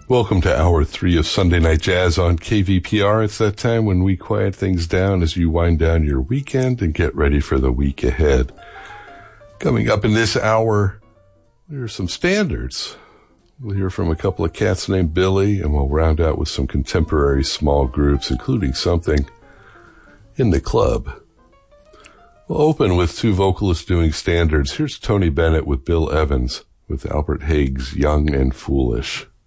Welcome to Hour 3 of Sunday Night Jazz on KVPR. It's that time when we quiet things down as you wind down your weekend and get ready for the week ahead. Coming up in this hour, there are some standards. We'll hear from a couple of cats named Billy, and we'll round out with some contemporary small groups, including something in the club. We'll open with two vocalists doing standards. Here's Tony Bennett with Bill Evans with Albert Haig's Young and Foolish.